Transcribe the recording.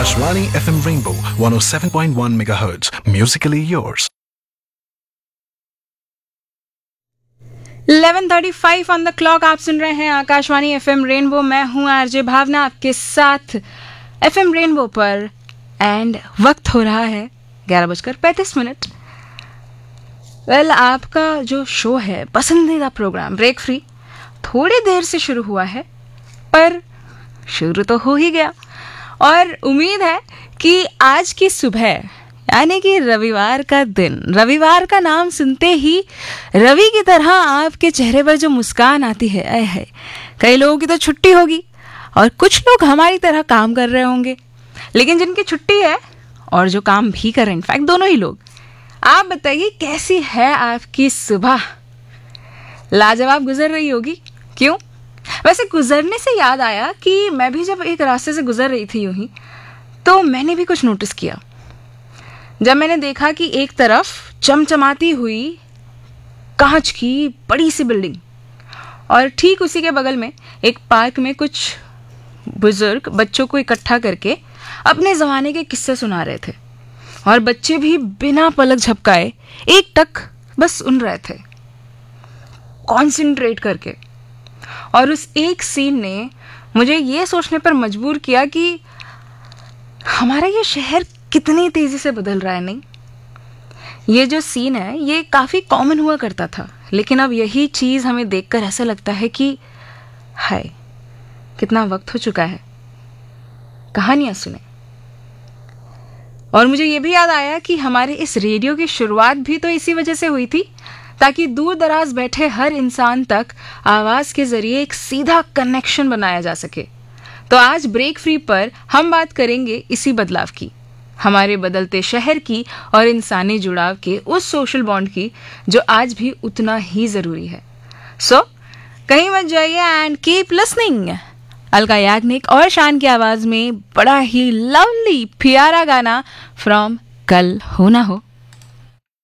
Akashvani FM Rainbow 107.1 MHz. Musically yours. 11:35 on the clock. आप सुन रहे हैं आकाशवाणी एफएम रेनबो। मैं हूं आरजे भावना आपके साथ एफएम रेनबो पर। एंड वक्त हो रहा है 11:35। वेल, आपका जो शो है, पसंदीदा प्रोग्राम ब्रेक फ्री, थोड़ी देर से शुरू हुआ है पर शुरू तो हो ही गया। और उम्मीद है कि आज की सुबह यानी कि रविवार का दिन, रविवार का नाम सुनते ही रवि की तरह आपके चेहरे पर जो मुस्कान आती है, आए है। कई लोगों की तो छुट्टी होगी और कुछ लोग हमारी तरह काम कर रहे होंगे, लेकिन जिनकी छुट्टी है और जो काम भी कर रहे हैं, इनफैक्ट दोनों ही लोग। आप बताइए कैसी है आपकी सुबह? लाजवाब गुजर रही होगी। क्यों? वैसे गुजरने से याद आया कि मैं भी जब एक रास्ते से गुजर रही थी यूं ही, तो मैंने भी कुछ नोटिस किया। जब मैंने देखा कि एक तरफ चमचमाती हुई कांच की बड़ी सी बिल्डिंग और ठीक उसी के बगल में एक पार्क में कुछ बुजुर्ग बच्चों को इकट्ठा करके अपने ज़माने के किस्से सुना रहे थे, और बच्चे भी बिना पलक झपकाए एक टक बस सुन रहे थे, कॉन्सेंट्रेट करके। और उस एक सीन ने मुझे ये सोचने पर मजबूर किया कि हमारा ये शहर कितनी तेजी से बदल रहा है। नहीं, ये जो सीन है ये काफ़ी कॉमन हुआ करता था, लेकिन अब यही चीज़ हमें देखकर ऐसा लगता है कि हाय, कितना वक्त हो चुका है कहानियाँ सुने। और मुझे ये भी याद आया कि हमारे इस रेडियो की शुरुआत भी तो इसी वजह से हुई थी, ताकि दूर दराज बैठे हर इंसान तक आवाज़ के जरिए एक सीधा कनेक्शन बनाया जा सके। तो आज ब्रेक फ्री पर हम बात करेंगे इसी बदलाव की, हमारे बदलते शहर की और इंसानी जुड़ाव के उस सोशल बॉन्ड की जो आज भी उतना ही ज़रूरी है। सो कहीं मत जाइए and keep listening. Alka Yagnik और शान की आवाज़ में बड़ा ही लवली प्यारा गाना फ्रॉम कल हो ना हो।